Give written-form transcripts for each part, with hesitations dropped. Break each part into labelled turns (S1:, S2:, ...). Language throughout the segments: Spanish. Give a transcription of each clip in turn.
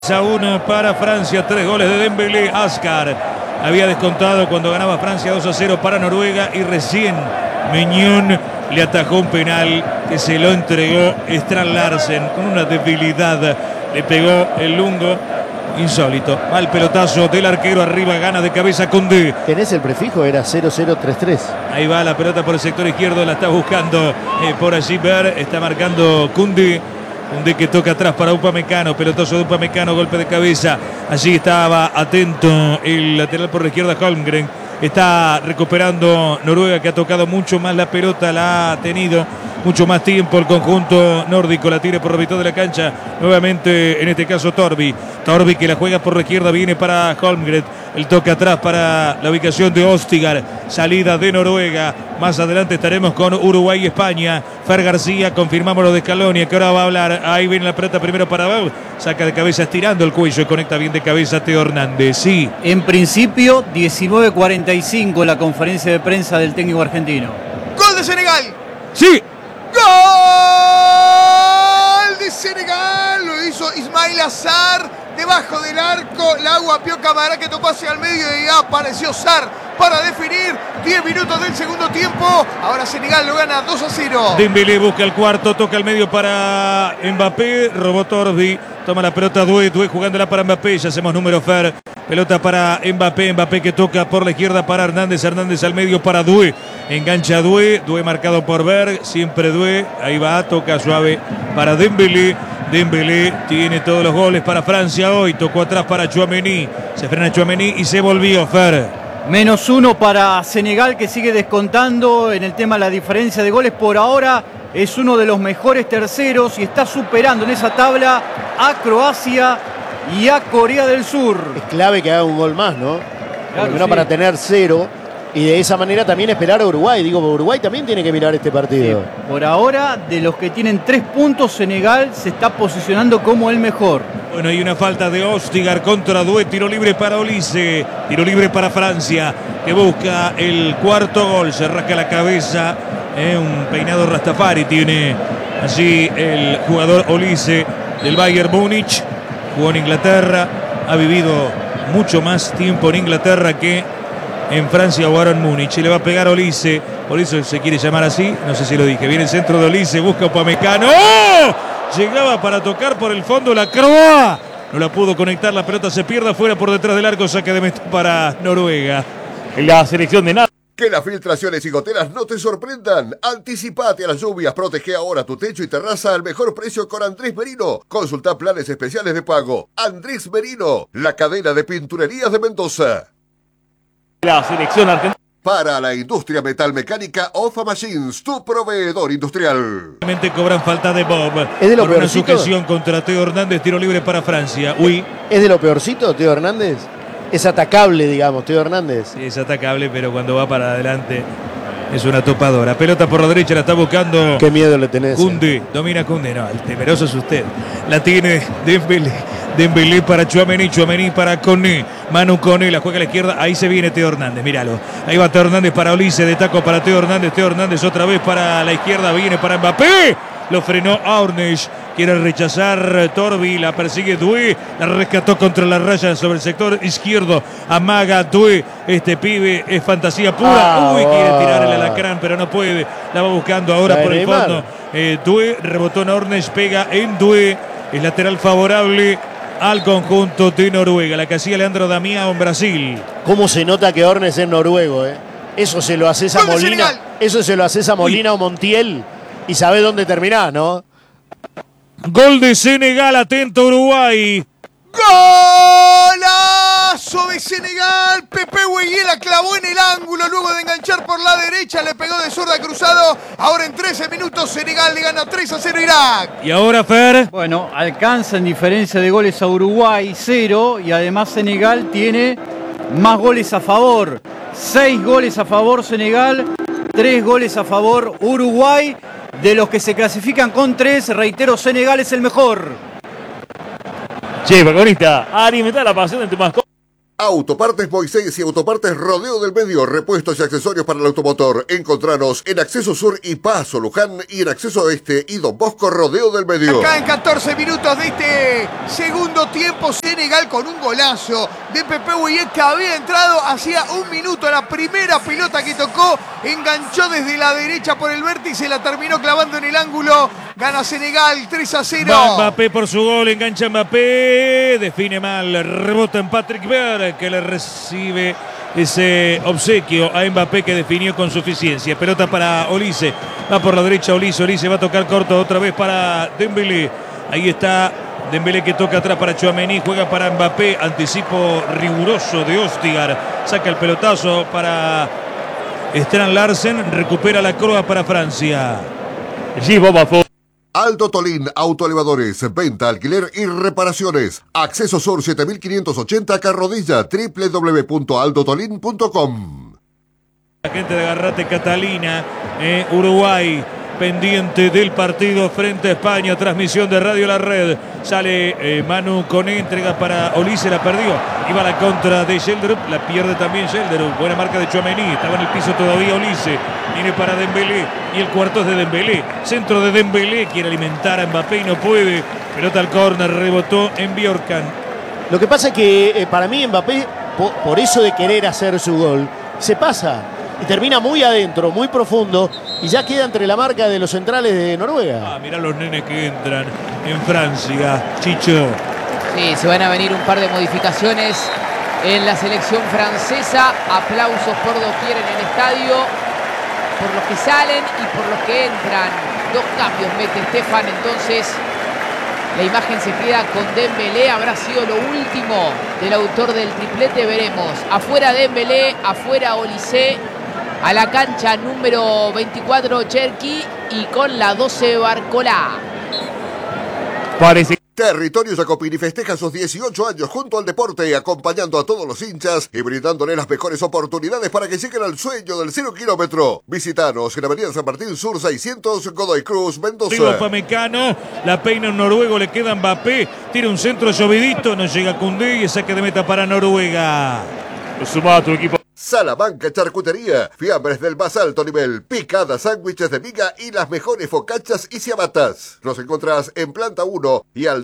S1: 2-1 para Francia, 3 goles de Dembélé. Ascar había descontado cuando ganaba Francia 2-0 para Noruega y recién Mignon le atajó un penal que se lo entregó Strand Larsen con una debilidad. Le pegó el lungo, insólito. Mal pelotazo del arquero, arriba gana de cabeza Koundé.
S2: ¿Tenés el prefijo? Era 0-0-3-3.
S1: Ahí va la pelota por el sector izquierdo, la está buscando por allí Ver, está marcando Koundé. Koundé que toca atrás para Upamecano, pelotazo de Upamecano, golpe de cabeza. Allí estaba atento el lateral por la izquierda Holmgren. Está recuperando Noruega, que ha tocado mucho más la pelota, la ha tenido mucho más tiempo el conjunto nórdico. La tira por la mitad de la cancha, nuevamente en este caso Torbi que la juega por la izquierda, viene para Holmgren. El toque atrás para la ubicación de Ostigar, salida de Noruega. Más adelante estaremos con Uruguay y España. Fer García, confirmamos lo de Scaloni, que ahora va a hablar. Ahí viene la pelota primero para Bau, saca de cabeza estirando el cuello y conecta bien de cabeza Teo Hernández. Sí.
S3: En principio, 19:45 la conferencia de prensa del técnico argentino.
S4: ¡Gol de Senegal!
S1: ¡Sí!
S4: ¡Gol de Senegal! Lo hizo Ismail Assar. Debajo del arco, la guapió Camara, que tocó hacia el medio y apareció Sarr para definir. 10 minutos del segundo tiempo. Ahora Senegal lo gana 2-0.
S1: Dembélé busca el cuarto, toca el medio para Mbappé. Robó Torbi, toma la pelota Doué jugándola para Mbappé. Ya hacemos número, Fer. Pelota para Mbappé que toca por la izquierda para Hernández al medio para Doué. Engancha Doué marcado por Berg, siempre Doué. Ahí va, toca suave para Dembélé. Dembélé tiene todos los goles para Francia hoy. Tocó atrás para Tchouaméni. Se frena Tchouaméni y se volvió, Fer.
S3: -1 para Senegal, que sigue descontando en el tema de la diferencia de goles. Por ahora es uno de los mejores terceros y está superando en esa tabla a Croacia y a Corea del Sur.
S2: Es clave que haga un gol más, ¿no?
S3: Claro,
S2: Por lo menos
S3: sí.
S2: para tener 0 y de esa manera también esperar a Uruguay. Digo, Uruguay también tiene que mirar este partido.
S3: Sí. Por ahora, de los que tienen 3 puntos, Senegal se está posicionando como el mejor.
S1: Bueno, hay una falta de Ostigar contra Doué, tiro libre para Olise, tiro libre para Francia, que busca el cuarto gol, se rasca la cabeza, un peinado Rastafari tiene allí el jugador Olise del Bayern Múnich, jugó en Inglaterra, ha vivido mucho más tiempo en Inglaterra que en Francia o ahora en Múnich, y le va a pegar Olise, por eso se quiere llamar así, no sé si lo dije, viene el centro de Olise, busca Upamecano, ¡oh! Llegaba para tocar por el fondo la Croa. No la pudo conectar, la pelota se pierde afuera por detrás del arco, saque de meta para Noruega.
S5: La selección de nada.
S6: Que las filtraciones y goteras no te sorprendan. Anticipate a las lluvias, protege ahora tu techo y terraza al mejor precio con Andrés Merino. Consulta planes especiales de pago. Andrés Merino, la cadena de pinturerías de Mendoza.
S5: La selección argentina.
S6: Para la industria metalmecánica Ofa Machines, tu proveedor industrial.
S1: Realmente cobran falta de Bob.
S2: ¿Es de lo
S1: por una
S2: peorcito?
S1: sujeción contra Teo Hernández, tiro libre para Francia. Uy,
S2: ¿Es de lo peorcito, Teo Hernández? Es atacable, digamos, Teo Hernández.
S1: es atacable, pero cuando va para adelante es una topadora. Pelota por la derecha, la está buscando
S2: Qué miedo le tenés.
S1: Koundé. Domina Koundé, no, el temeroso es usted. La tiene Dembélé. Dembélé para Tchouaméni para Koné. Manu Koné, la juega a la izquierda. Ahí se viene Teo Hernández, míralo. Ahí va Teo Hernández para Olise, de taco para Teo Hernández otra vez para la izquierda, viene para Mbappé. Lo frenó Aurnesh. Quiere rechazar Torbi, la persigue Doué, la rescató contra la raya sobre el sector izquierdo. Amaga Doué, este pibe es fantasía pura. Uy, quiere tirar el alacrán, pero no puede. La va buscando ahora
S2: La de
S1: por el
S2: Neymar.
S1: fondo. Doué rebotó en Aurnesh, pega en Doué. Es lateral favorable al conjunto de Noruega. La que hacía Leandro Damião en Brasil.
S2: ¿Cómo se nota que Ornes es noruego, eh? Eso se lo haces a
S4: ¡Gol de
S2: Molina.
S4: Senegal!
S2: Eso se lo haces a Molina o Montiel y sabés dónde terminás, ¿no?
S1: Gol de Senegal, atento Uruguay.
S4: ¡Golazo de Senegal! Pepe Güeyé la clavó en el ángulo luego de enganchar por la derecha, le pegó de zurda cruzado. Ahora en 13 minutos Senegal le gana 3-0 a Irak.
S1: Y ahora Fer.
S3: Bueno, alcanza en diferencia de goles a Uruguay 0 y además Senegal tiene más goles a favor. 6 goles a favor Senegal, 3 goles a favor Uruguay. De los que se clasifican con 3, reitero, Senegal es el mejor.
S5: Che, protagonista, alimentar la pasión de tu mascota.
S6: Autopartes Moisés y Autopartes Rodeo del Medio, repuestos y accesorios para el automotor. Encontranos en Acceso Sur y Paso Luján y en Acceso Oeste y Don Bosco Rodeo del Medio.
S4: Acá en 14 minutos de este segundo tiempo, Senegal con un golazo de Pepe Guillén que había entrado hacía un minuto. La primera pelota que tocó, enganchó desde la derecha por el vértice, la terminó clavando en el ángulo. Gana Senegal 3-0.
S1: Va Mbappé por su gol, engancha Mbappé, define mal, rebota en Patrick Vieira, que le recibe ese obsequio a Mbappé, que definió con suficiencia. Pelota para Olise, va por la derecha Olise va a tocar corto otra vez para Dembélé. Ahí está Dembélé, que toca atrás para Tchouaméni, juega para Mbappé, anticipo riguroso de Ostigar, saca el pelotazo para Strand Larsen, recupera la croa para Francia.
S6: Aldo Tolín, autoelevadores, venta, alquiler y reparaciones. Acceso Sur 7580 Carrodilla, www.aldotolin.com.
S1: La gente de Garrate Catalina, Uruguay, pendiente del partido frente a España. Transmisión de Radio La Red. Sale Manu Koné, entrega para Olise, la perdió. Iba a la contra de Gelderup, la pierde también Gelderup. Buena marca de Tchouaméni, estaba en el piso todavía Olise. Viene para Dembélé y el cuarto es de Dembélé. Centro de Dembélé, quiere alimentar a Mbappé y no puede. Pelota al córner, rebotó en Bjorkan.
S2: Lo que pasa es que para mí Mbappé, por eso de querer hacer su gol, se pasa y termina muy adentro, muy profundo, y ya queda entre la marca de los centrales de Noruega.
S1: Mirá los nenes que entran en Francia, Chicho.
S7: Sí, se van a venir un par de modificaciones en la selección francesa. Aplausos por doquier en el estadio, por los que salen y por los que entran. 2 cambios mete Stefan, entonces la imagen se queda con Dembélé. Habrá sido lo último del autor del triplete, veremos. Afuera Dembélé, afuera Olise. A la cancha número 24 Cherki y con la 12 Barcolá.
S5: Parece
S6: Territorio Jacopini festeja sus 18 años junto al deporte, acompañando a todos los hinchas y brindándoles las mejores oportunidades para que lleguen al sueño del 0 kilómetro. Visitanos en Avenida San Martín Sur 600, Godoy Cruz, Mendoza.
S1: Upamecano, la peina un noruego, le queda Mbappé, tira un centro llovidito, no llega Koundé y saque de meta para Noruega.
S5: suma a tu equipo.
S6: Salamanca Charcutería, fiambres del más alto nivel, picadas, sándwiches de miga y las mejores focachas y ciabatas. Nos encontrás en planta 1 y al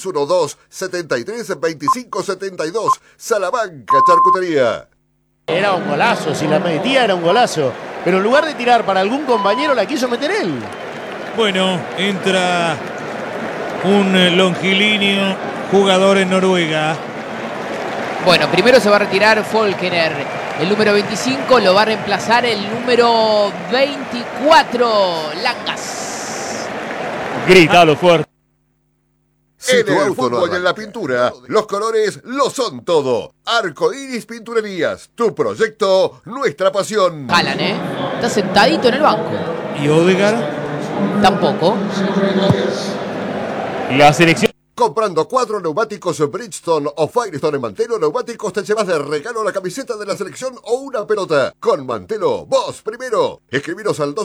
S6: 2612-732572. Salamanca Charcutería.
S2: Era un golazo, si la metía era un golazo. Pero en lugar de tirar para algún compañero, la quiso meter él.
S1: Bueno, entra un longilíneo jugador en Noruega.
S7: Bueno, primero se va a retirar Folkener. El número 25 lo va a reemplazar el número 24, Langas.
S5: Grítalo fuerte.
S6: En el fútbol y en la pintura, los colores lo son todo. Arcoiris Pinturerías, tu proyecto, nuestra pasión.
S7: Jalan, está sentadito en el banco.
S1: ¿Y Odegaard?
S7: Tampoco.
S5: La selección.
S6: Comprando 4 neumáticos Bridgestone o Firestone en Mantelo Neumáticos, te llevas de regalo la camiseta de la selección o una pelota. Con Mantelo, vos primero. Escribiros al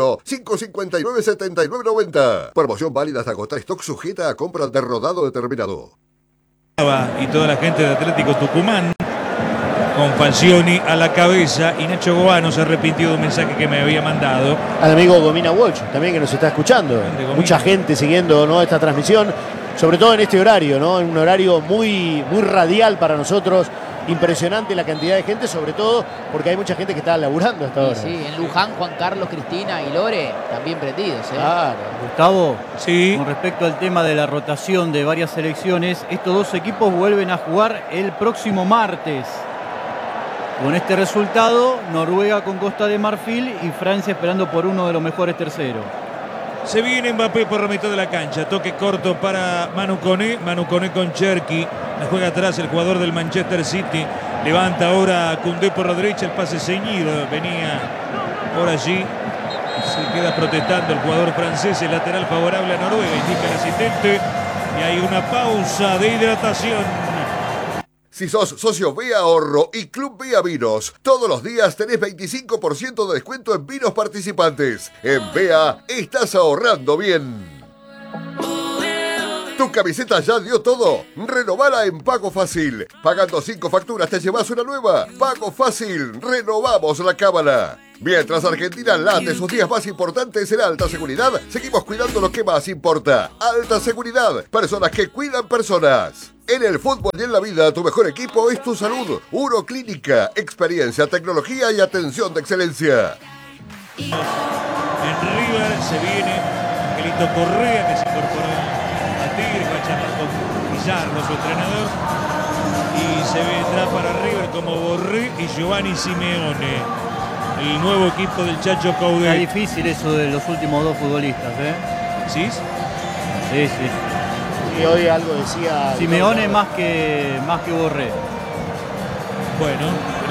S6: 261-559-7990. Promoción válida hasta agotar stock, sujeta a compra de rodado determinado.
S1: Y toda la gente de Atlético Tucumán, con Falcioni a la cabeza, y Nacho Goano se arrepintió de un mensaje que me había mandado.
S2: Al amigo Gomina Walsh, también, que nos está escuchando.
S1: Gomina.
S2: Mucha gente siguiendo, ¿no?, esta transmisión, sobre todo en este horario, ¿no? En un horario muy, muy radial para nosotros. Impresionante la cantidad de gente, sobre todo porque hay mucha gente que está laburando hasta ahora.
S7: Sí, en Luján, Juan Carlos, Cristina y Lore también prendidos.
S2: Claro.
S3: Gustavo,
S1: Sí.
S3: con respecto al tema de la rotación de varias selecciones, estos dos equipos vuelven a jugar el próximo martes. Con este resultado, Noruega con Costa de Marfil y Francia esperando por uno de los mejores terceros.
S1: Se viene Mbappé por la mitad de la cancha. Toque corto para Manu Koné. Manu Koné con Cherki. La juega atrás el jugador del Manchester City. Levanta ahora Koundé por la derecha. El pase ceñido. Venía por allí. Se queda protestando el jugador francés. El lateral favorable a Noruega, indica el asistente. Y hay una pausa de hidratación.
S6: Si sos socio Vía Ahorro y Club Vía Vinos, todos los días tenés 25% de descuento en vinos participantes. En Vea estás ahorrando bien. ¿Tu camiseta ya dio todo? Renovala en Pago Fácil. Pagando 5 facturas te llevas una nueva. Pago Fácil. Renovamos la cábala. Mientras Argentina late sus días más importantes en alta seguridad, seguimos cuidando lo que más importa. Alta seguridad. Personas que cuidan personas. En el fútbol y en la vida, tu mejor equipo es tu salud. Uroclínica. Experiencia, tecnología y atención de excelencia.
S1: En River se viene Angelito Correa, que se incorporó a Tigre, va a charlar con Pizarro, su entrenador. Y se vendrá para River como Borré y Giovanni Simeone. El nuevo equipo del Chacho Coudet.
S3: Está difícil eso de los últimos dos futbolistas, ¿eh?
S1: ¿Sí?
S3: Sí, sí.
S2: Y hoy algo decía...
S3: Simeone más que Borré.
S1: Bueno,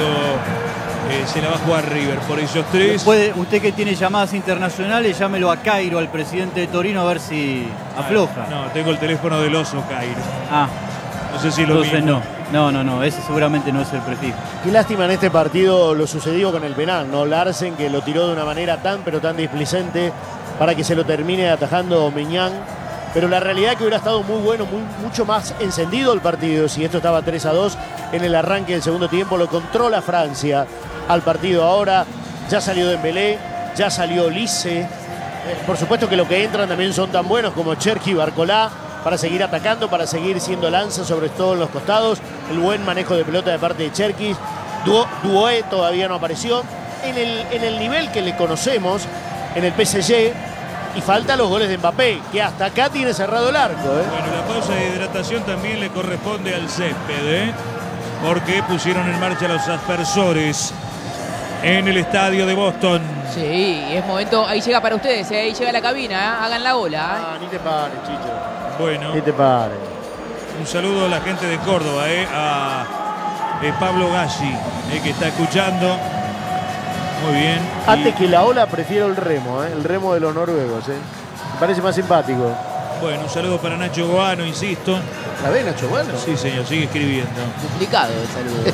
S1: pero se la va a jugar River por esos tres.
S3: Usted que tiene llamadas internacionales, llámelo a Cairo, al presidente de Torino, a ver si afloja.
S1: No, tengo el teléfono del oso Cairo.
S3: Ah.
S1: No sé si lo
S3: Entonces
S1: mismo.
S3: No, ese seguramente no es el prefijo.
S2: Qué lástima en este partido lo sucedido con el penal, ¿no? Larsen, que lo tiró de una manera tan displicente para que se lo termine atajando Miñán. Pero la realidad es que hubiera estado muy bueno, mucho más encendido el partido si esto estaba 3-2 en el arranque del segundo tiempo. Lo controla Francia al partido ahora. Ya salió Dembélé, ya salió Olise. Por supuesto que lo que entran también son tan buenos como Cherki y Barcolá, para seguir atacando, para seguir siendo lanza sobre todo en los costados. El buen manejo de pelota de parte de Cherkis. Doué todavía no apareció en el nivel que le conocemos en el PSG, y falta los goles de Mbappé, que hasta acá tiene cerrado el arco, ¿eh?
S1: Bueno, la pausa de hidratación también le corresponde al césped, ¿eh? Porque pusieron en marcha los aspersores en el estadio de Boston.
S7: Sí, es momento. Ahí llega para ustedes, ahí llega la cabina, hagan la ola.
S2: Ni te pares, Chicho.
S1: Bueno,
S2: Ni te pares.
S1: un saludo a la gente de Córdoba, a Pablo Gassi, que está escuchando. Muy bien.
S2: Antes que la ola prefiero el remo de los noruegos, ¿eh? Me parece más simpático.
S1: Bueno, un saludo para Nacho Goano, insisto.
S2: ¿La ve, Nacho? Bueno.
S1: Sí, señor, sigue escribiendo.
S7: Duplicado el saludo.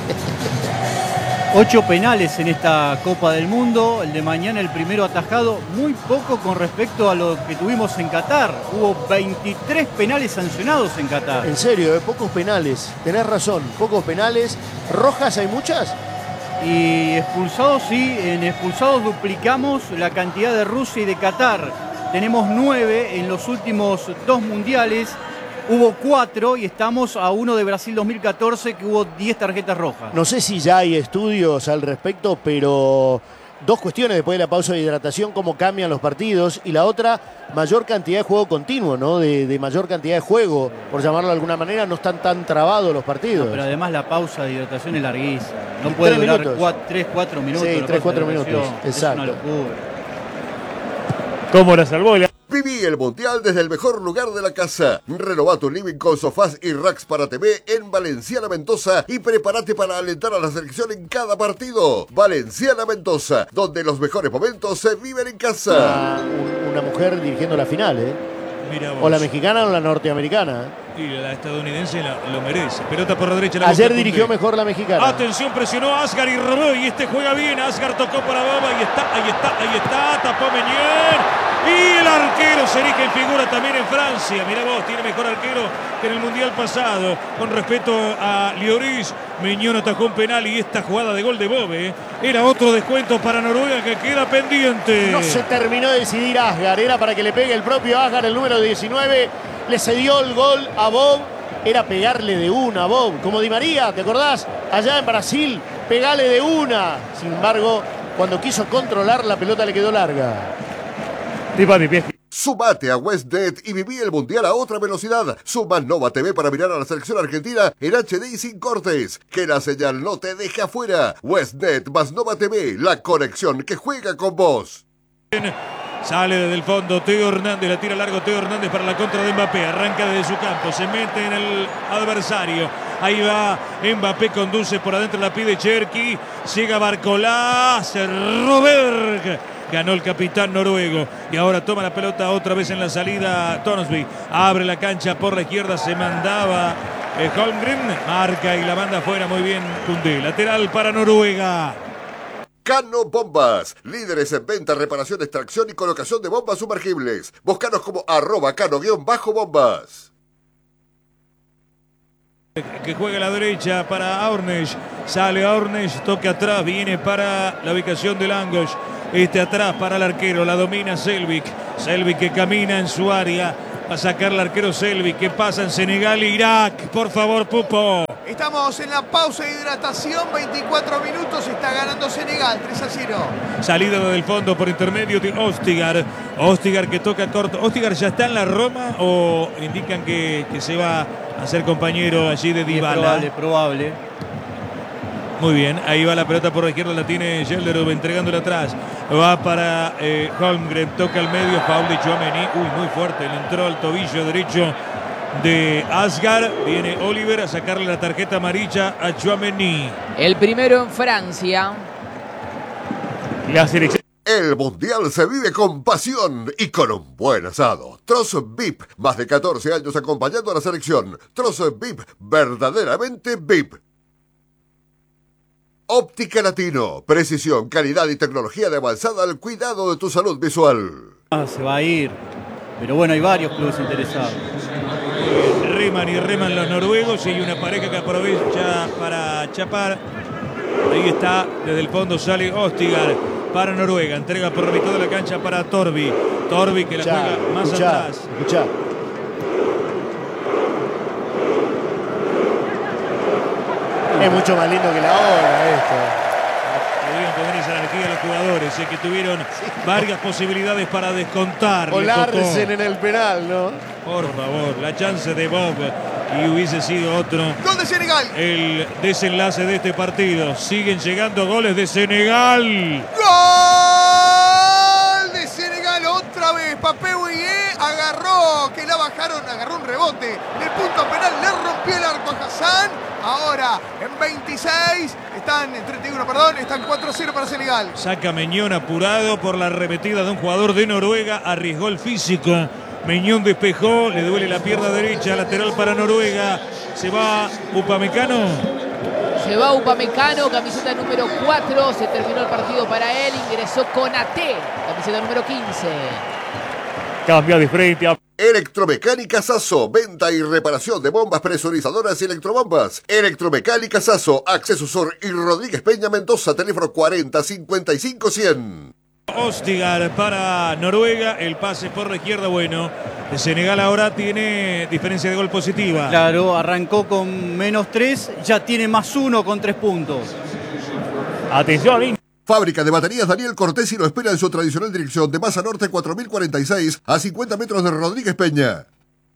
S3: 8 penales en esta Copa del Mundo. El de mañana, el primero atajado, muy poco con respecto a lo que tuvimos en Qatar. Hubo 23 penales sancionados en Qatar.
S2: En serio, pocos penales. Tenés razón, pocos penales. ¿Rojas hay muchas?
S3: Y expulsados, sí, en expulsados duplicamos la cantidad de Rusia y de Qatar. Tenemos 9 en los últimos 2 mundiales. Hubo 4 y estamos a 1 de Brasil 2014, que hubo 10 tarjetas rojas.
S2: No sé si ya hay estudios al respecto, pero dos cuestiones después de la pausa de hidratación: cómo cambian los partidos, y la otra, mayor cantidad de juego continuo, ¿no? De mayor cantidad de juego, por llamarlo de alguna manera. No están tan trabados los partidos.
S3: No, pero además la pausa de hidratación es larguísima. No puede durar 3-4 minutos.
S2: Sí, 3-4 minutos.
S3: Es
S2: Exacto.
S3: una locura.
S5: ¿Cómo la salvó?
S6: Viví el Mundial desde el mejor lugar de la casa. Renová tu living con sofás y racks para TV en Valenciana Mendoza y prepárate para alentar a la selección en cada partido. Valenciana Mendoza, donde los mejores momentos se viven en casa.
S2: Una mujer dirigiendo la final, ¿eh?
S1: Mira vos.
S2: O la mexicana o la norteamericana.
S1: Y la estadounidense lo merece. Pelota por la derecha.
S2: Ayer dirigió mejor la mexicana.
S1: Atención, presionó a Asgar y robó. Y este juega bien. Asgar tocó para Baba. Ahí está. Tapó Meñer. Y el arquero se erige en figura también en Francia. Mirá vos, tiene mejor arquero que en el Mundial pasado. Con respeto a Lloris, Meñón atajó un penal y esta jugada de gol de Bobe era otro descuento para Noruega que queda pendiente.
S2: No se terminó de decidir Asgar. Era para que le pegue el propio Asgar, el número 19. Le cedió el gol a Bob. Era pegarle de una a Bob. Como Di María, ¿te acordás? Allá en Brasil, pegale de una. Sin embargo, cuando quiso controlar, la pelota le quedó larga.
S6: Sumate a WestNet y viví el Mundial a otra velocidad. Suma Nova TV para mirar a la selección argentina en HD y sin cortes. Que la señal no te deje afuera. WestNet más Nova TV, la conexión que juega con vos.
S1: Sale desde el fondo Teo Hernández, la tira largo Teo Hernández para la contra de Mbappé. Arranca desde su campo, se mete en el adversario. Ahí va Mbappé, conduce por adentro, la pide Cherki. Llega Barcolá, cerró Berg. Ganó el capitán noruego y ahora toma la pelota otra vez en la salida Torsby. Abre la cancha por la izquierda, se mandaba Holmgren. Marca y la manda afuera, muy bien Koundé. Lateral para Noruega.
S6: Cano Bombas, líderes en venta, reparación, extracción y colocación de bombas sumergibles. Búscanos como @cano_bombas.
S1: que juega a la derecha para Ornesh. Sale Ornesh, toca atrás, viene para la ubicación de Langosh. Atrás para el arquero, la domina Selvik. Selvik que camina en su área. Va a sacar el arquero Selvik, que pasa en Senegal e Irak. Por favor, Pupo.
S4: Estamos en la pausa de hidratación, 24 minutos, está ganando Senegal, 3-0.
S1: Salida del fondo por intermedio de Ostigar. Ostigar que toca corto. ¿Ostigar ya está en la Roma o indican que se va a ser compañero allí de Dybala?
S3: Probable.
S1: Muy bien, ahí va la pelota por la izquierda, la tiene Gelderov entregándola atrás. Va para Holmgren, toca al medio, foul de Tchouaméni. Uy, muy fuerte, le entró al tobillo derecho de Asgar. Viene Oliver a sacarle la tarjeta amarilla a Tchouaméni.
S7: El primero en Francia.
S5: La selección.
S6: El Mundial se vive con pasión y con un buen asado. Trozo VIP, más de 14 años acompañando a la selección. Trozo VIP, verdaderamente VIP. Óptica Latino, precisión, calidad y tecnología de avanzada al cuidado de tu salud visual.
S3: Se va a ir, pero bueno, hay varios clubes interesados.
S1: Reman los noruegos y hay una pareja que aprovecha para chapar. Ahí está, desde el fondo sale Ostigar para Noruega, entrega por la mitad de la cancha para Torbi. Torbi que la juega más atrás.
S2: Escuchá. Es mucho más lindo que la hora esto.
S1: Podrían poner esa energía a los jugadores, que tuvieron varias posibilidades para descontar.
S2: O Larsen en el penal, ¿no?
S1: Por favor, la chance de Bob y hubiese sido otro.
S4: ¡Gol de Senegal!
S1: El desenlace de este partido. Siguen llegando goles de Senegal.
S4: ¡Gol de Senegal! Otra vez, Papé Gueye agarró un rebote del punto penal, le rompió el arco a Hassan. Ahora en 26, están 4-0 para Senegal.
S1: Saca Meñón apurado por la arremetida de un jugador de Noruega, arriesgó el físico. Meñón despejó, le duele la pierna derecha, lateral para Noruega. Se va Upamecano.
S7: Se va Upamecano, camiseta número 4. Se terminó el partido para él. Ingresó Konaté, camiseta número 15.
S5: Cambia de frente a
S6: Electromecánica Sasso, venta y reparación de bombas presurizadoras y electrobombas. Electromecánica Sasso, Acceso Sur y Rodríguez Peña Mendoza, teléfono 40 55 100.
S1: Ostigar para Noruega, el pase por la izquierda, bueno. El Senegal ahora tiene diferencia de gol positiva.
S3: Claro, arrancó con -3, ya tiene +1 con 3 puntos.
S5: Atención,
S6: Fábrica de baterías Daniel Cortesi lo espera en su tradicional dirección de Masa Norte 4046 a 50 metros de Rodríguez Peña.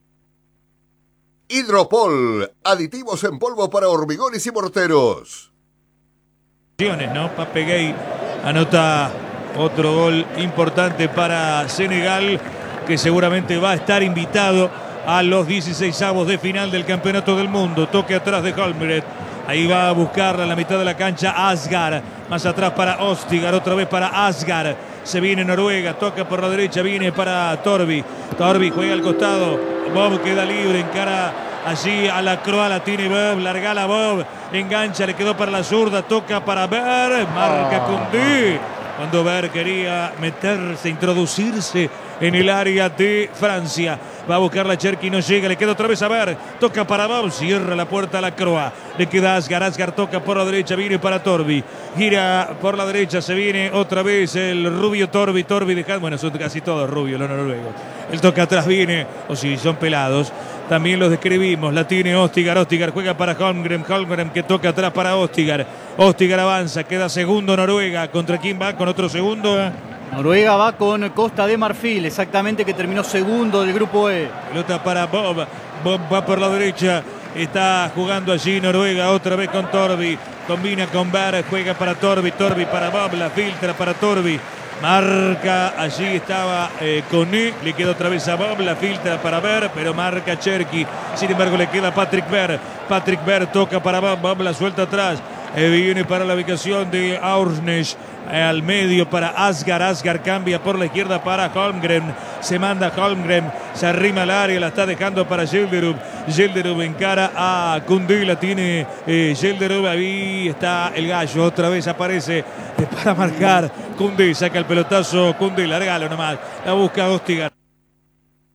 S6: Hidropol, aditivos en polvo para hormigones y morteros.
S1: ¿No? Pape Gay anota otro gol importante para Senegal, que seguramente va a estar invitado a los 16avos de final del Campeonato del Mundo. Toque atrás de Holmgren. Ahí va a buscarla en la mitad de la cancha Asgar. Más atrás para Ostigar, otra vez para Asgar. Se viene Noruega, toca por la derecha, viene para Torbi. Torbi juega al costado. Bob queda libre, encara allí a la Croa, la tiene Bob, larga la Bob. Engancha, le quedó para la zurda, toca para Ver. Marca Koundé. Cuando Ver quería meterse, introducirse en el área de Francia. Va a buscar la Cherki, no llega, le queda otra vez a Ver. Toca para Bob, cierra la puerta a la Croa. Le queda Asgar, Asgar toca por la derecha, viene para Torbi. Gira por la derecha, se viene otra vez el rubio Torbi. Torbi dejando, bueno, son casi todos rubios los noruegos. El toca atrás viene, o si son pelados. También los describimos, la tiene Ostigar. Ostigar juega para Holmgren. Holmgren que toca atrás para Ostigar. Ostigar avanza, queda segundo Noruega. ¿Contra quién va? ¿Con otro segundo?
S3: Noruega va con Costa de Marfil, exactamente, que terminó segundo del grupo E.
S1: Pelota para Bob. Bob va por la derecha. Está jugando allí Noruega otra vez con Torbi. Combina con Ver, juega para Torbi. Torbi para Bob, la filtra para Torbi. Marca, allí estaba Koné, le queda otra vez a Bob, la filtra para Ver, pero marca Cherki. Sin embargo le queda Patrick Ver. Patrick Ver toca para Bob, Bob la suelta atrás. Viene para la ubicación de Ornesh. Al medio para Asgar. Asgar cambia por la izquierda para Holmgren. Se manda Holmgren. Se arrima al área. La está dejando para Gelderub. Gelderub encara a Koundé. La tiene Gelderub. Ahí está el gallo. Otra vez aparece para marcar. Koundé saca el pelotazo. Koundé, largalo nomás. La busca Ostigar.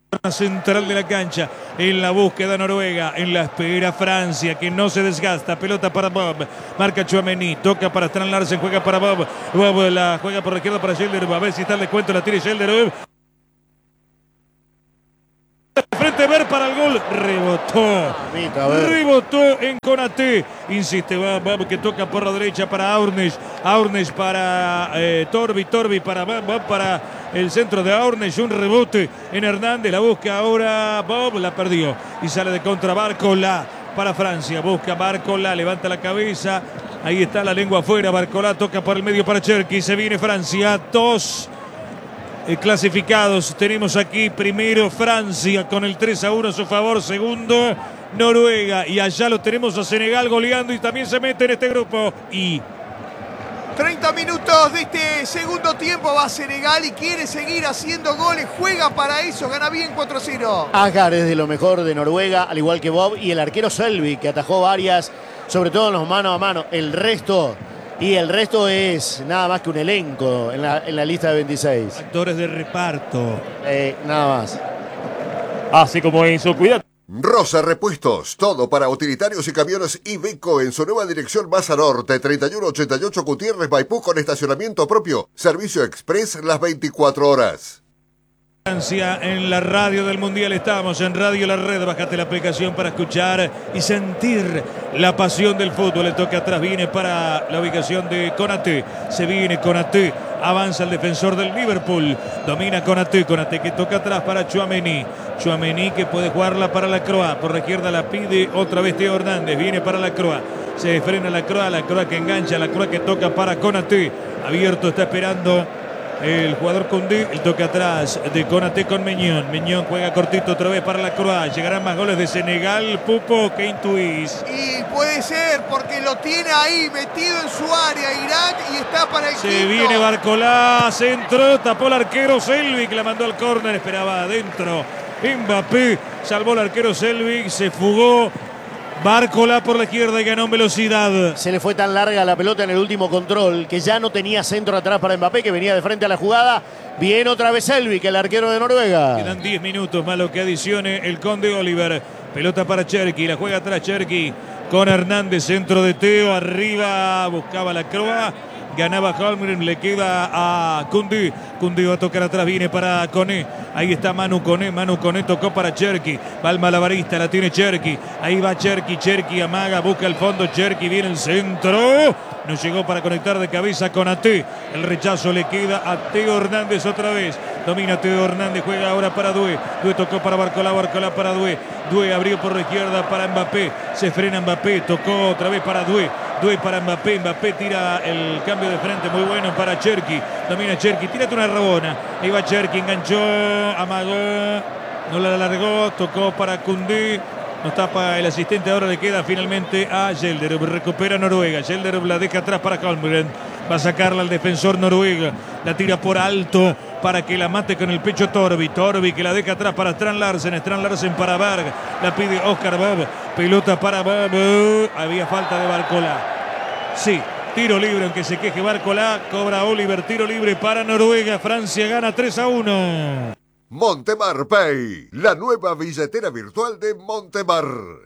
S1: central de la cancha, en la búsqueda Noruega, en la espera Francia, que no se desgasta, pelota para Bob, marca Tchouaméni, toca para Strand Larsen, juega para Bob, la juega por la izquierda para Schelderup, a ver si está el descuento, la tira Schelderup. Frente Ver para el gol, rebotó en Konaté, insiste Bob que toca por la derecha para Aurnes para Torbi para Bob para el centro de Aurnes, un rebote en Hernández, la busca ahora Bob, la perdió y sale de contra Barcola para Francia, busca Barcola, levanta la cabeza, ahí está la lengua afuera, Barcola toca por el medio para Cherki, se viene Francia, 2 clasificados. Tenemos aquí primero Francia con el 3-1 a su favor, segundo Noruega y allá lo tenemos a Senegal goleando y también se mete en este grupo. Y
S4: 30 minutos de este segundo tiempo va Senegal y quiere seguir haciendo goles, juega para eso, gana bien 4-0.
S2: Asgard es de lo mejor de Noruega, al igual que Bob y el arquero Selby, que atajó varias, sobre todo en los mano a mano. El resto es nada más que un elenco en la lista de 26.
S1: Actores de reparto.
S2: Nada más.
S5: Así como en su cuidado.
S6: Rosa Repuestos, todo para utilitarios y camiones Iveco en su nueva dirección Maza Norte, 3188 Gutiérrez, Maipú, con estacionamiento propio. Servicio express las 24 horas.
S1: En la radio del Mundial estamos, en Radio La Red, bájate la aplicación para escuchar y sentir la pasión del fútbol. El toque atrás viene para la ubicación de Konaté, se viene Konaté, avanza el defensor del Liverpool, domina Konaté que toca atrás para Tchouaméni que puede jugarla para la Croa, por la izquierda la pide otra vez Teo Hernández, viene para la Croa, se frena la Croa que engancha, la Croa que toca para Konaté, abierto está esperando el jugador Koundé, el toque atrás de Konaté con Meñón juega cortito otra vez para la Croa, llegarán más goles de Senegal, Pupo, ¿qué intuís?
S4: Y puede ser porque lo tiene ahí metido en su área Irak y está para el
S1: se
S4: quinto.
S1: Viene Barcola, centro, tapó el arquero Selvig, la mandó al córner, esperaba adentro Mbappé, salvó el arquero Selvig, se fugó Barcola por la izquierda y ganó en velocidad.
S2: Se le fue tan larga la pelota en el último control que ya no tenía centro atrás para Mbappé, que venía de frente a la jugada. Viene otra vez Selvig, el arquero de Noruega.
S1: Quedan 10 minutos más lo que adicione el Conde Oliver. Pelota para Cherki, la juega atrás Cherki con Hernández, centro de Teo, arriba buscaba la Croa. Ganaba Holmgren, le queda a Koundé va a tocar atrás, viene para Koné, ahí está Manu Koné tocó para Cherki, va el malabarista, la tiene Cherki, ahí va Cherki amaga, busca el fondo, Cherki viene el centro, no llegó para conectar de cabeza con Konaté, el rechazo le queda a Teo Hernández otra vez, domina Teo Hernández, juega ahora para Doué tocó para Barcola para Doué abrió por la izquierda para Mbappé, se frena Mbappé, tocó otra vez para Doué para Mbappé tira el cambio de frente muy bueno para Cherki, domina Cherki, tírate una rabona, ahí va Cherki, enganchó, amagó, no la alargó, tocó para Koundé, nos tapa el asistente, ahora le queda finalmente a Schelderup, recupera Noruega, Schelderup la deja atrás para Holmgren, va a sacarla al defensor Noruega, la tira por alto para que la mate con el pecho Torbi que la deja atrás para Strand Larsen para Berg, la pide Oscar Bob, pelota para Bob, había falta de Barcola, sí, tiro libre aunque se queje Barcola, cobra Oliver, tiro libre para Noruega, Francia gana 3-1.
S6: Montemar Pay, la nueva billetera virtual de Montemar.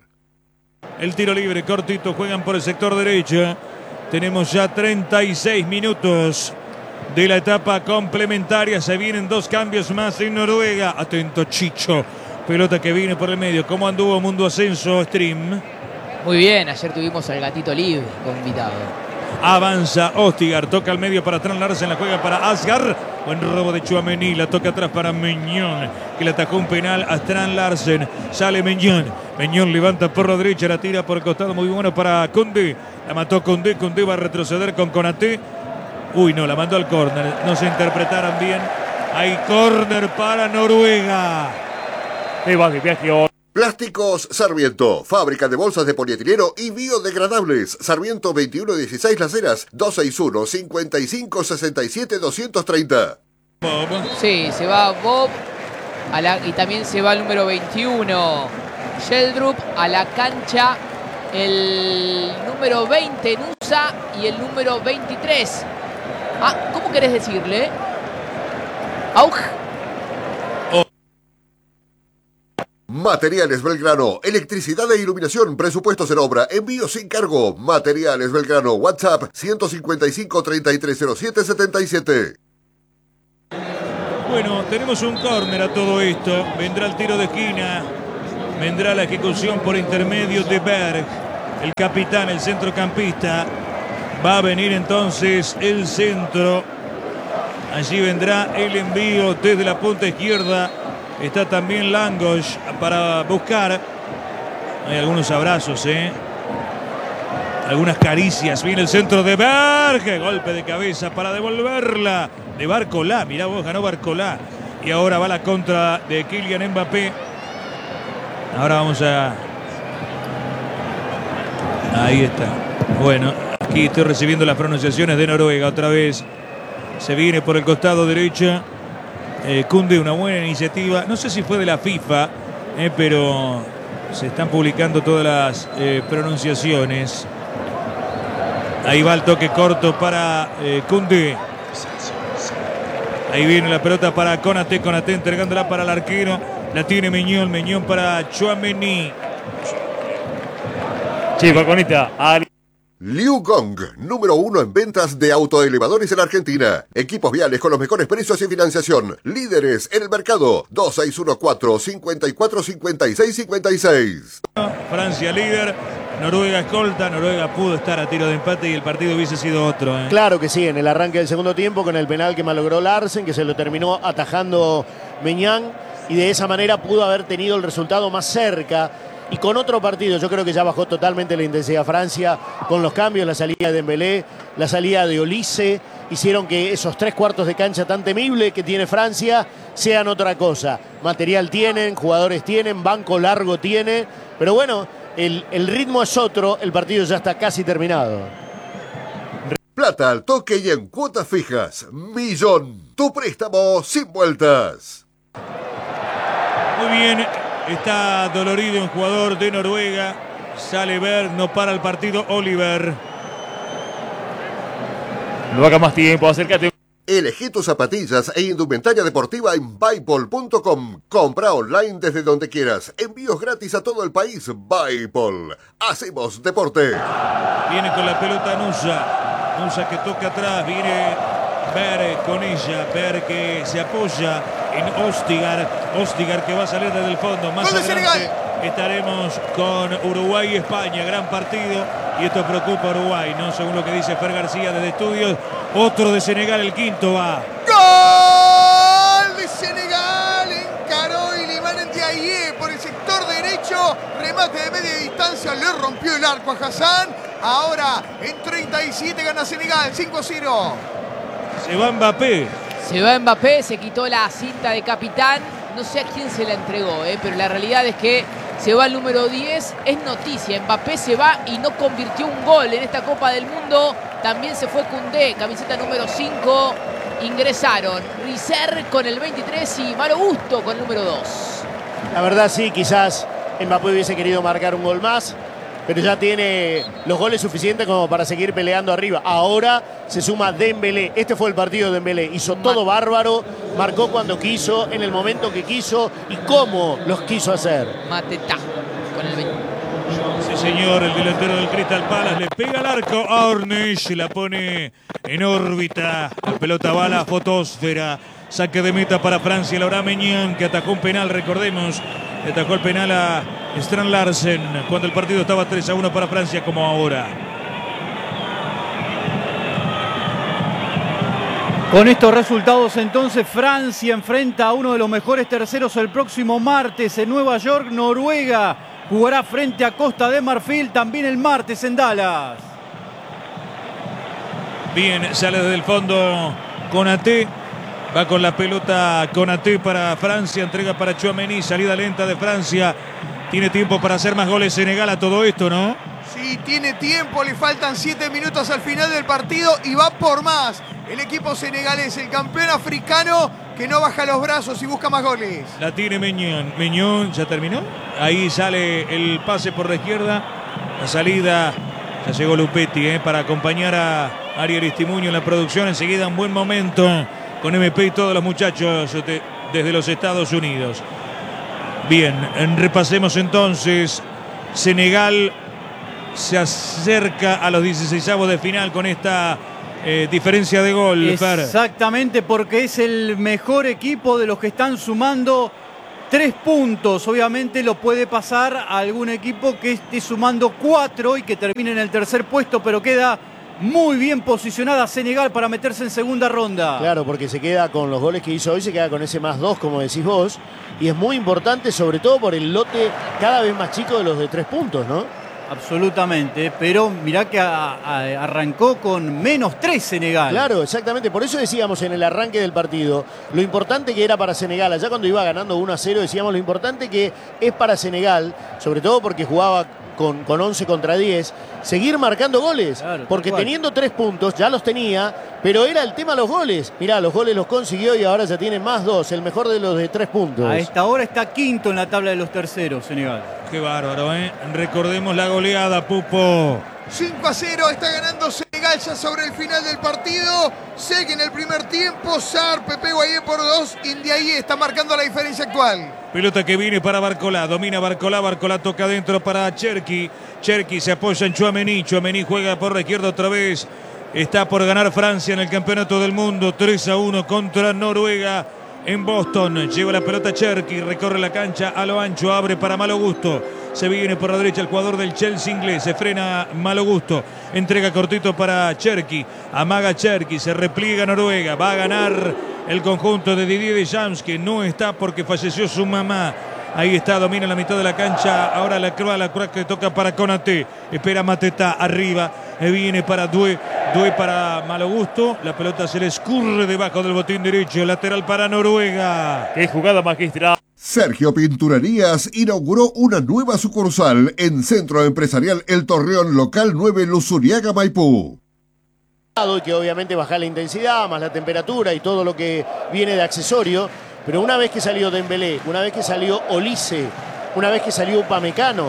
S1: El tiro libre cortito, juegan por el sector derecho. Tenemos ya 36 minutos de la etapa complementaria. Se vienen 2 cambios más en Noruega. Atento Chicho. Pelota que viene por el medio. ¿Cómo anduvo Mundo Ascenso Stream?
S7: Muy bien, ayer tuvimos al Gatito Libre como invitado.
S1: Avanza Ostigar, toca al medio para Strand Larsen, la juega para Asgard. Buen robo de Tchouaméni, la toca atrás para Meñón, que le atajó un penal a Strand Larsen. Sale Meñón levanta por la derecha, la tira por el costado, muy bueno para Koundé. La mató Koundé va a retroceder con Konaté. Uy, no, la mandó al córner, no se interpretaron bien. Hay córner para Noruega.
S6: Plásticos Sarmiento, fábrica de bolsas de polietileno y biodegradables. Sarmiento 2116 Las Heras, 261-5567-230.
S7: Sí, se va Bob y también se va el número 21, Schelderup, a la cancha el número 20, Nusa, y el número 23. ¿Cómo querés decirle? Auj.
S6: Materiales Belgrano, electricidad e iluminación, presupuestos en obra, envío sin cargo. Materiales Belgrano, WhatsApp 155 3307 77.
S1: Bueno, tenemos un córner a todo esto. Vendrá el tiro de esquina. Vendrá la ejecución por intermedio de Berg, el capitán, el centrocampista. Va a venir entonces el centro. Allí vendrá el envío desde la punta izquierda. Está también Langosh para buscar. Hay algunos abrazos, algunas caricias. Viene el centro de Berg. Golpe de cabeza para devolverla. De Barcolá. Mirá vos, ganó Barcolá. Y ahora va la contra de Kylian Mbappé. Ahora vamos a... Ahí está. Bueno, aquí estoy recibiendo las pronunciaciones de Noruega otra vez. Se viene por el costado derecho. Koundé, una buena iniciativa. No sé si fue de la FIFA, pero se están publicando todas las pronunciaciones. Ahí va el toque corto para Koundé. Ahí viene la pelota para Konaté. Konaté entregándola para el arquero. La tiene Meñón. Meñón para Tchouaméni.
S5: Sí, Paconita.
S6: Liu Gong, número 1 en ventas de autoelevadores en Argentina. Equipos viales con los mejores precios y financiación. Líderes en el mercado. 2614-545656.
S1: Francia líder. Noruega escolta. Noruega pudo estar a tiro de empate y el partido hubiese sido otro.
S2: Claro que sí, en el arranque del segundo tiempo con el penal que malogró Larsen, que se lo terminó atajando Meñán, y de esa manera pudo haber tenido el resultado más cerca. Y con otro partido, yo creo que ya bajó totalmente la intensidad Francia, con los cambios, la salida de Dembélé, la salida de Olise, hicieron que esos 3/4 de cancha tan temible que tiene Francia sean otra cosa. Material tienen, jugadores tienen, banco largo tiene, pero bueno, el ritmo es otro, el partido ya está casi terminado.
S6: Plata al toque y en cuotas fijas. Millón, tu préstamo sin vueltas.
S1: Muy bien. Está dolorido un jugador de Noruega. Sale Berg, no para el partido Oliver.
S5: No haga más tiempo, acércate.
S6: Elegí tus zapatillas e indumentaria deportiva en Buypol.com. Compra online desde donde quieras. Envíos gratis a todo el país. Buypol. Hacemos deporte.
S1: Viene con la pelota Nusa. Nusa que toca atrás. Viene Berg con ella. Berg que se apoya en Ostigar. Ostigar que va a salir desde el fondo. Más adelante estaremos con Uruguay y España. Gran partido. Y esto preocupa a Uruguay, ¿no? Según lo que dice Fer García desde estudios. Otro de Senegal, el quinto va.
S4: ¡Gol de Senegal! Encaró Iliman Ndiaye por el sector derecho. Remate de media distancia. Le rompió el arco a Hassan. Ahora en 37 gana Senegal. 5-0.
S1: Se va Mbappé.
S7: Se va Mbappé, se quitó la cinta de capitán. No sé a quién se la entregó, pero la realidad es que se va el número 10. Es noticia, Mbappé se va y no convirtió un gol en esta Copa del Mundo. También se fue Koundé, camiseta número 5. Ingresaron Rizer con el 23 y Malo Gusto con el número 2.
S2: La verdad sí, quizás Mbappé hubiese querido marcar un gol más, pero ya tiene los goles suficientes como para seguir peleando arriba. Ahora se suma Dembélé. Este fue el partido de Dembélé. Hizo todo bárbaro, marcó cuando quiso, en el momento que quiso y cómo los quiso hacer.
S7: Mateta con el 20.
S1: Sí, señor, el delantero del Crystal Palace le pega al arco a Ornish, la pone en órbita. La pelota va a la fotosfera. Saque de meta para Francia. Laura Meñán, que atajó un penal, recordemos. Le atajó el penal a Strand Larsen cuando el partido estaba 3-1 para Francia, como ahora.
S3: Con estos resultados entonces Francia enfrenta a uno de los mejores terceros el próximo martes en Nueva York. Noruega jugará frente a Costa de Marfil también el martes en Dallas.
S1: Bien, sale desde el fondo Konaté. Va con la pelota Konaté para Francia. Entrega para Tchouaméni. Salida lenta de Francia. Tiene tiempo para hacer más goles Senegal a todo esto, ¿no?
S4: Sí, tiene tiempo. Le faltan 7 minutos al final del partido y va por más. El equipo senegalés, el campeón africano que no baja los brazos y busca más goles.
S1: La tiene Meñón. Meñón ya terminó. Ahí sale el pase por la izquierda. La salida. Ya llegó Lupetti para acompañar a Ariel Estimuño en la producción. Enseguida un buen momento con MP y todos los muchachos desde los Estados Unidos. Bien, repasemos entonces. Senegal se acerca a los 16avos de final con esta diferencia de gol, Fer.
S3: Exactamente, porque es el mejor equipo de los que están sumando 3 puntos. Obviamente lo puede pasar a algún equipo que esté sumando 4 y que termine en el tercer puesto, pero queda muy bien posicionada Senegal para meterse en segunda ronda.
S2: Claro, porque se queda con los goles que hizo hoy, se queda con ese +2, como decís vos. Y es muy importante, sobre todo por el lote cada vez más chico de los de 3 puntos, ¿no?
S3: Absolutamente, pero mirá que arrancó con -3 Senegal.
S2: Claro, exactamente. Por eso decíamos en el arranque del partido lo importante que era para Senegal. Allá cuando iba ganando 1-0 decíamos lo importante que es para Senegal, sobre todo porque jugaba con 11 contra 10, seguir marcando goles.
S3: Claro,
S2: porque teniendo 3 puntos, ya los tenía, pero era el tema los goles. Mirá, los goles los consiguió y ahora ya tiene +2, el mejor de los de 3 puntos.
S3: A esta hora está quinto en la tabla de los terceros, Senegal.
S1: Qué bárbaro, ¿eh? Recordemos la goleada, Pupo.
S4: 5-0, está ganando Senegal ya sobre el final del partido. Segue en el primer tiempo, Sarr, Pepe Guayé por 2, Ndiaye está marcando la diferencia actual.
S1: Pelota que viene para Barcolá, domina Barcolá, Barcolá toca adentro para Cherki. Cherki se apoya en Tchouaméni, Tchouaméni juega por la izquierda otra vez. Está por ganar Francia en el Campeonato del Mundo, 3-1 contra Noruega en Boston. Lleva la pelota Cherki, recorre la cancha a lo ancho, abre para Malo Gusto. Se viene por la derecha el jugador del Chelsea inglés, se frena Malo Gusto, entrega cortito para Cherki, amaga Cherki, se repliega Noruega, va a ganar el conjunto de Didier Deschamps, que no está porque falleció su mamá. Ahí está, domina la mitad de la cancha, ahora la Croix que toca para Konaté, espera Mateta arriba, viene para Doué para Malo Gusto, la pelota se le escurre debajo del botín derecho, lateral para Noruega.
S5: Qué jugada magistral.
S6: Sergio Pinturerías inauguró una nueva sucursal en Centro Empresarial El Torreón, local 9, Luzuriaga, Maipú.
S2: Y que obviamente baja la intensidad, más la temperatura y todo lo que viene de accesorio. Pero una vez que salió Dembélé, una vez que salió Olise, una vez que salió Upamecano,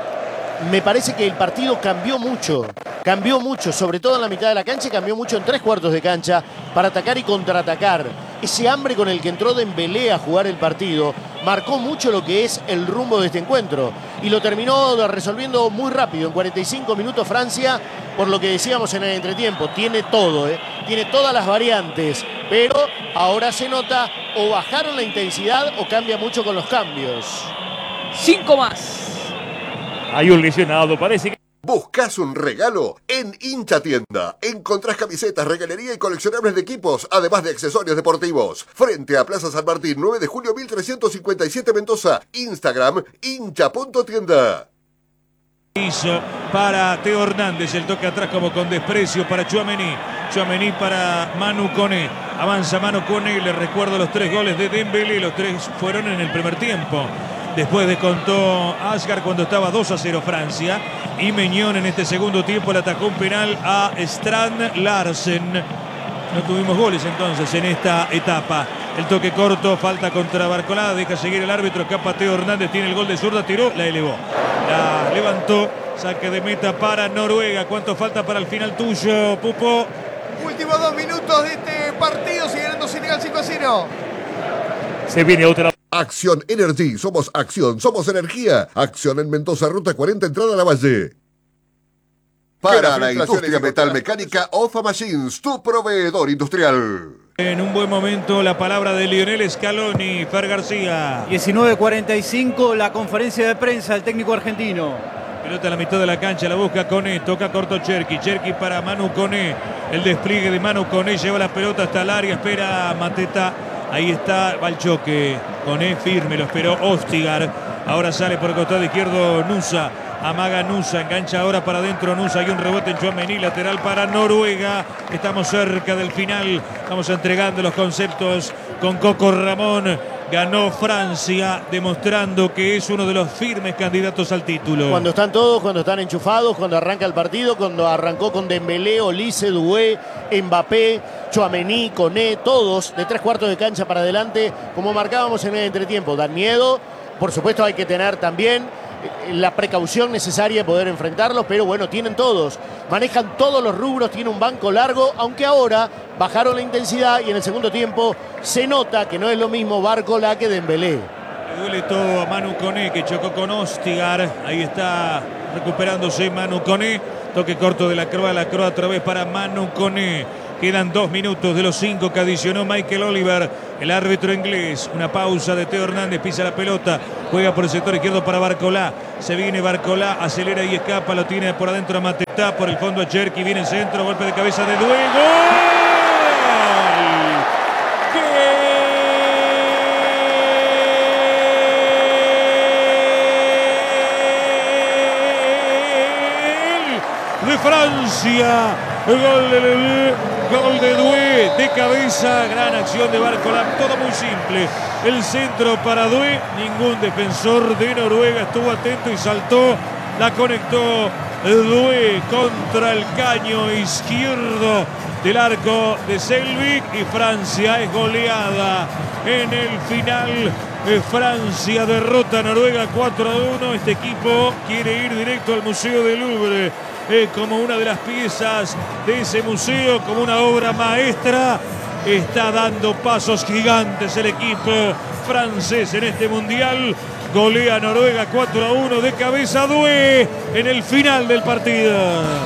S2: me parece que el partido cambió mucho, sobre todo en la mitad de la cancha y cambió mucho en 3/4 de cancha para atacar y contraatacar. Ese hambre con el que entró Dembélé a jugar el partido marcó mucho lo que es el rumbo de este encuentro y lo terminó resolviendo muy rápido. En 45 minutos Francia, por lo que decíamos en el entretiempo, tiene todo, tiene todas las variantes, pero ahora se nota o bajaron la intensidad o cambia mucho con los cambios.
S7: 5 más.
S5: Hay un lesionado, parece que...
S6: ¿Buscas un regalo? En Hincha Tienda encontrás camisetas, regalería y coleccionables de equipos, además de accesorios deportivos. Frente a Plaza San Martín, 9 de julio 1357 Mendoza. Instagram, hincha.tienda.
S1: Hizo para Teo Hernández, el toque atrás como con desprecio para Tchouaméni. Tchouaméni para Manu Koné. Avanza Manu Koné, le recuerdo los 3 goles de Dembélé, los 3 fueron en el primer tiempo. Después descontó Asgar cuando estaba 2-0 Francia. Y Meñón en este segundo tiempo le atajó un penal a Strand Larsen. No tuvimos goles entonces en esta etapa. El toque corto, falta contra Barcolá, deja seguir el árbitro, escapa Teo Hernández, tiene el gol de zurda, tiró, la elevó. La levantó, saque de meta para Noruega. ¿Cuánto falta para el final tuyo, Pupo?
S4: Últimos 2 minutos de este partido, sigue ganando Senegal 5-0.
S5: Se viene otra.
S6: Acción Energy, somos acción, somos energía. Acción en Mendoza, ruta 40, entrada a la Valle. Para la industria metalmecánica, Ofa Machines, tu proveedor industrial.
S1: En un buen momento la palabra de Lionel Scaloni, Fer García.
S3: 19:45, la conferencia de prensa del técnico argentino.
S1: Pelota a la mitad de la cancha, la busca Koné, toca corto Cherki, Cherki para Manu Koné. El despliegue de Manu Koné, lleva la pelota hasta el área, espera Mateta. Ahí está, va el choque. Koné firme, lo esperó Ostigar. Ahora sale por el costado izquierdo Nusa. Amaga Nusa, engancha ahora para adentro Nusa. Hay un rebote en Tchouaméni, lateral para Noruega. Estamos cerca del final. Estamos entregando los conceptos con Coco Ramón. Ganó Francia, demostrando que es uno de los firmes candidatos al título.
S2: Cuando están todos, cuando están enchufados, cuando arranca el partido, cuando arrancó con Dembélé, Olise, Doué, Mbappé, Tchouaméni, Koné, todos de 3/4 de cancha para adelante, como marcábamos en el entretiempo. Dan miedo, por supuesto hay que tener también la precaución necesaria de poder enfrentarlos, pero bueno, tienen todos, manejan todos los rubros, tiene un banco largo, aunque ahora bajaron la intensidad y en el segundo tiempo se nota que no es lo mismo Barcolá que Dembélé.
S1: Le duele todo a Manu Koné, que chocó con Ostigar. Ahí está recuperándose Manu Koné. Toque corto de la Croa otra vez para Manu Koné. Quedan 2 minutos de los 5 que adicionó Michael Oliver, el árbitro inglés. Una pausa de Teo Hernández, pisa la pelota, juega por el sector izquierdo para Barcolá. Se viene Barcolá, acelera y escapa, lo tiene por adentro a Matetá, por el fondo a Cherki, viene el centro, golpe de cabeza de Dué. ¡Gol! De Francia, gol de Dué, de cabeza, gran acción de Barcolá, todo muy simple. El centro para Dué, ningún defensor de Noruega estuvo atento y saltó, la conectó Dué contra el caño izquierdo del arco de Selvik y Francia es goleada en el final. Francia derrota a Noruega 4-1. Este equipo quiere ir directo al Museo del Louvre como una de las piezas de ese museo, como una obra maestra. Está dando pasos gigantes el equipo francés en este mundial. Golea a Noruega 4-1 de cabeza Dué en el final del partido.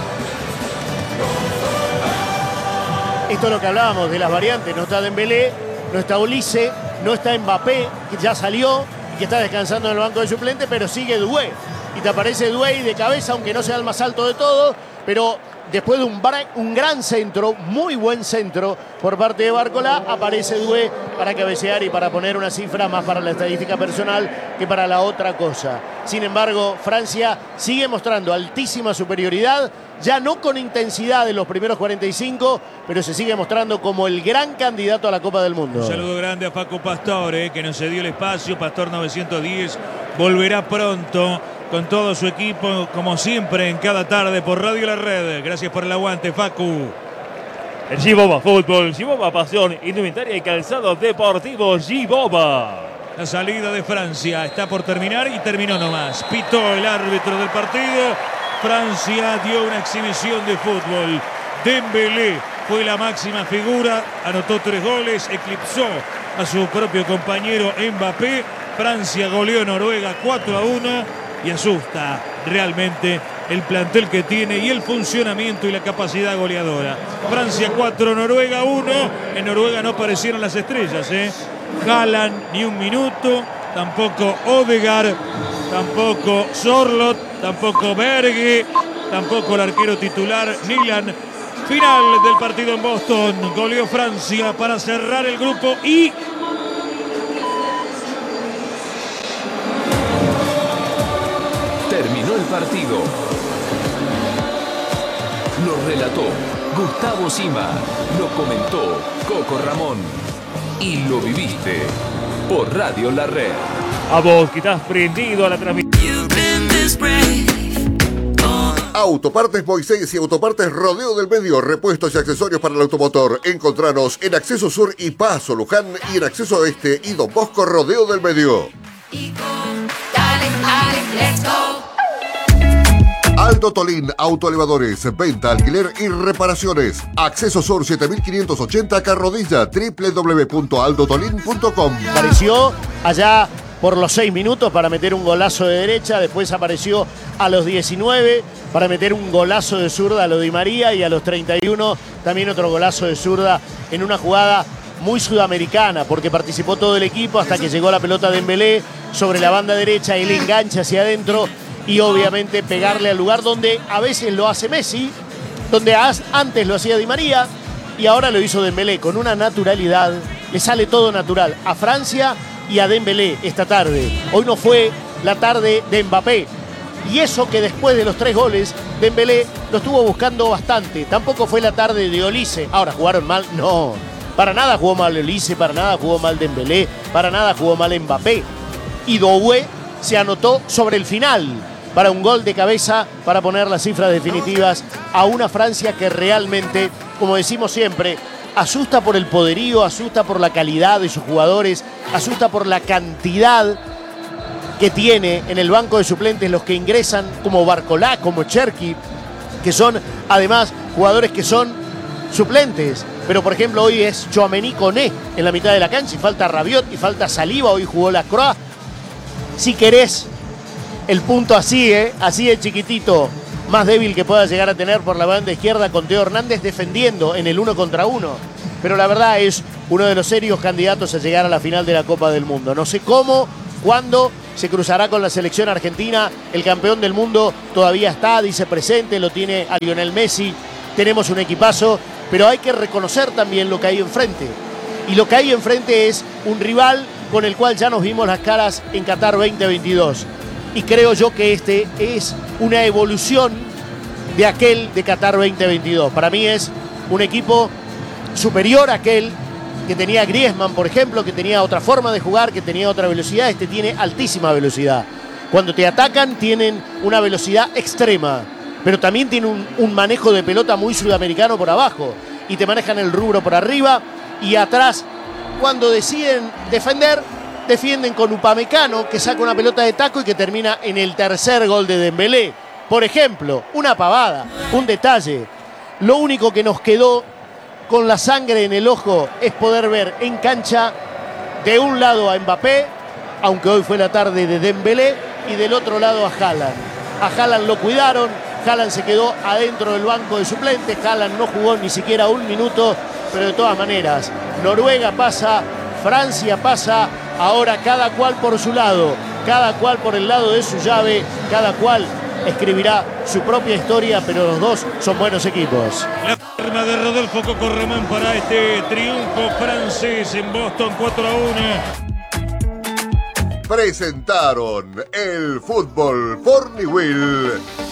S2: Esto es lo que hablábamos de las variantes. No está Dembélé, no está Olise, no está Mbappé, que ya salió y que está descansando en el banco de suplente, pero sigue Dué. Y te aparece Dué de cabeza, aunque no sea el más alto de todos, pero después de un gran centro, muy buen centro por parte de Barcolá, aparece Dué para cabecear y para poner una cifra más para la estadística personal que para la otra cosa. Sin embargo, Francia sigue mostrando altísima superioridad, ya no con intensidad en los primeros 45, pero se sigue mostrando como el gran candidato a la Copa del Mundo.
S1: Un saludo grande a Paco Pastor, que nos cedió el espacio. Pastor 910 volverá pronto con todo su equipo, como siempre, en cada tarde por Radio La Red. Gracias por el aguante, Facu.
S5: El G-Boba Fútbol, G-Boba Pasión, indumentaria y calzado deportivo G-Boba.
S1: La salida de Francia está por terminar y terminó nomás. Pitó el árbitro del partido. Francia dio una exhibición de fútbol. Dembélé fue la máxima figura, anotó 3 goles, eclipsó a su propio compañero Mbappé. Francia goleó a Noruega 4-1 y asusta realmente el plantel que tiene y el funcionamiento y la capacidad goleadora. Francia 4, Noruega 1. En Noruega no aparecieron las estrellas, Haaland ni un minuto, tampoco Odegaard, tampoco Sorloth, tampoco Berge, tampoco el arquero titular Nilan. Final del partido en Boston, goleó Francia para cerrar el grupo y
S8: terminó el partido. Lo relató Gustavo Sima, lo comentó Coco Ramón y lo viviste por Radio La Red.
S5: A vos que estás prendido a la transmisión.
S6: Autopartes Moisés y Autopartes Rodeo del Medio, repuestos y accesorios para el automotor. Encontranos en Acceso Sur y Paso Luján y en Acceso Oeste y Don Bosco Rodeo del Medio. Aldo Tolín, autoelevadores, venta, alquiler y reparaciones. Acceso Sur 7580 Carrodilla, www.aldotolin.com.
S2: Apareció allá por los 6 minutos para meter un golazo de derecha, después apareció a los 19 para meter un golazo de zurda a lo Di María y a los 31 también otro golazo de zurda en una jugada muy sudamericana porque participó todo el equipo hasta que llegó la pelota de Dembélé sobre la banda derecha, él engancha hacia adentro y obviamente pegarle al lugar donde a veces lo hace Messi, donde antes lo hacía Di María y ahora lo hizo Dembélé con una naturalidad, le sale todo natural a Francia y a Dembélé esta tarde. Hoy no fue la tarde de Mbappé y eso que después de los 3 goles Dembélé lo estuvo buscando bastante. Tampoco fue la tarde de Olise. Ahora, ¿jugaron mal? No. Para nada jugó mal Olise, para nada jugó mal Dembélé, para nada jugó mal Mbappé. Y Doué se anotó sobre el final para un gol de cabeza para poner las cifras definitivas a una Francia que realmente, como decimos siempre, asusta por el poderío, asusta por la calidad de sus jugadores, asusta por la cantidad que tiene en el banco de suplentes los que ingresan como Barcolá, como Cherki, que son además jugadores que son suplentes. Pero por ejemplo hoy es Tchouaméni Koné en la mitad de la cancha y falta Rabiot y falta Saliba, hoy jugó la Croa si querés, el punto así, así de chiquitito, más débil que pueda llegar a tener por la banda izquierda con Teo Hernández defendiendo en el 1 contra 1. Pero la verdad es uno de los serios candidatos a llegar a la final de la Copa del Mundo. No sé cómo, cuándo se cruzará con la selección argentina. El campeón del mundo todavía está, dice presente, lo tiene a Lionel Messi. Tenemos un equipazo, pero hay que reconocer también lo que hay enfrente. Y lo que hay enfrente es un rival con el cual ya nos vimos las caras en Qatar 2022. Y creo yo que este es una evolución de aquel de Qatar 2022. Para mí es un equipo superior a aquel que tenía Griezmann, por ejemplo, que tenía otra forma de jugar, que tenía otra velocidad. Este tiene altísima velocidad. Cuando te atacan tienen una velocidad extrema, pero también tiene un manejo de pelota muy sudamericano por abajo. Y te manejan el rubro por arriba y atrás. Cuando deciden defender, defienden con Upamecano, que saca una pelota de taco y que termina en el tercer gol de Dembélé. Por ejemplo, una pavada, un detalle. Lo único que nos quedó con la sangre en el ojo es poder ver en cancha de un lado a Mbappé, aunque hoy fue la tarde de Dembélé, y del otro lado a Haaland. A Haaland lo cuidaron, Haaland se quedó adentro del banco de suplentes, Haaland no jugó ni siquiera un minuto, pero de todas maneras, Noruega pasa, Francia pasa, ahora cada cual por su lado, cada cual por el lado de su llave, cada cual escribirá su propia historia, pero los dos son buenos equipos.
S1: La firma de Rodolfo Coco Ramón para este triunfo francés en Boston 4-1.
S6: Presentaron el fútbol Forniwil.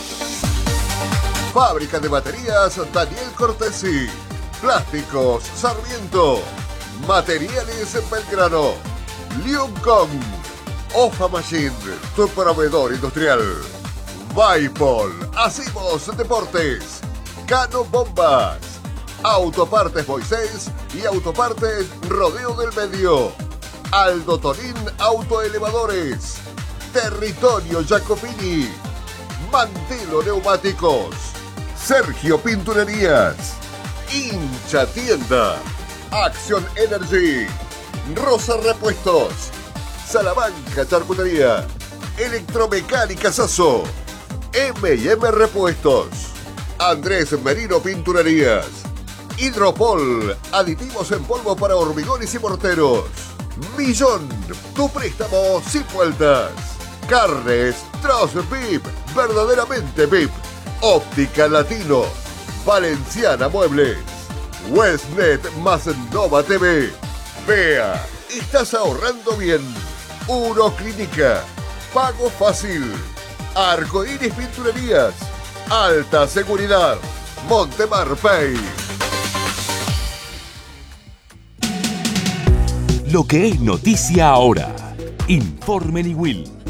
S6: Fábrica de baterías Daniel Cortesi. Plásticos Sarmiento. Materiales Belgrano. Liuncon. Ofa Machine, tu proveedor industrial. Vaipol, Hacemos Deportes, Cano Bombas, Autopartes Moisés y Autopartes Rodeo del Medio, Aldo Tonín Autoelevadores, Territorio Jacopini, Mantelo Neumáticos, Sergio Pinturerías, Hincha Tienda, Action Energy, Rosa Repuestos, Salamanca Charcutería, Electromecánica Sasso, M&M Repuestos, Andrés Merino Pinturerías, Hidropol, aditivos en polvo para hormigones y morteros, Millón, tu préstamo sin vueltas, Carnes Troz VIP, verdaderamente VIP, Óptica Latino, Valenciana Muebles, Westnet más Nova TV, Vea, estás ahorrando bien, Uro Clínica, Pago Fácil, Arcoíris Pinturerías, Alta Seguridad, Montemar Pay.
S8: Lo que es noticia ahora. Informe Niwil.